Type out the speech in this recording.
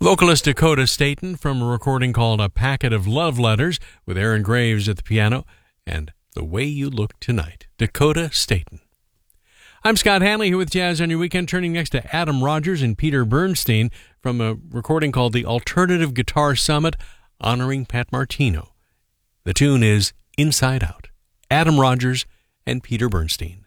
Vocalist Dakota Staton from a recording called A Packet of Love Letters with Aaron Graves at the piano and The Way You Look Tonight. Dakota Staton. I'm Scott Hanley here with Jazz on Your Weekend, turning next to Adam Rogers and Peter Bernstein from a recording called The Alternative Guitar Summit honoring Pat Martino. The tune is Inside Out. Adam Rogers and Peter Bernstein.